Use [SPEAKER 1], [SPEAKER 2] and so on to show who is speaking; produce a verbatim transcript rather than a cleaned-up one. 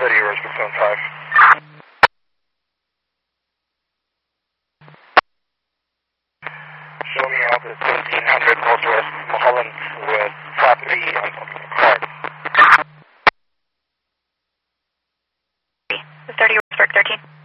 [SPEAKER 1] thirty Rosebrook Zone five. Show me out at seventeen hundred Northwest Mulholland with property on card.
[SPEAKER 2] thirty Rosebrook thirteen.